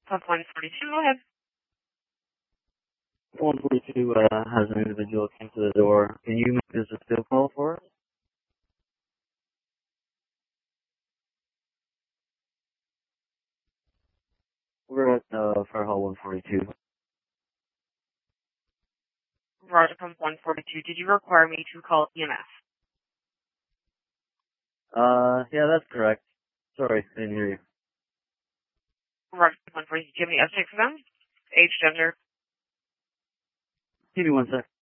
Pump 142, go ahead. 142 has an individual came to the door. Can you make this a still call for us? We're at Fire Hall 142. Roger, Pump 142. Did you require me to call EMS? Yeah, that's correct. Sorry, I didn't hear you. Roger, Pump 142. Do you have any update for them? Age, gender? Give me one sec.